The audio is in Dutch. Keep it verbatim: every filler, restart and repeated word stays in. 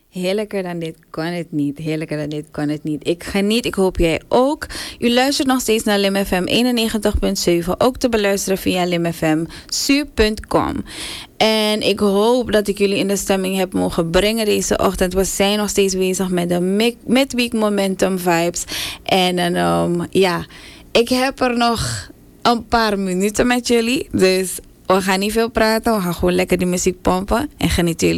Heerlijker dan dit kan het niet. Heerlijker dan dit kan het niet. Ik geniet, ik hoop jij ook. U luistert nog steeds naar Lim F M eenennegentig punt zeven. Ook te beluisteren via limfm su punt com. En ik hoop dat ik jullie in de stemming heb mogen brengen deze ochtend. We zijn nog steeds bezig met de midweek momentum vibes. En um, ja, ik heb er nog een paar minuten met jullie. Dus we gaan niet veel praten. We gaan gewoon lekker die muziek pompen. En genieten jullie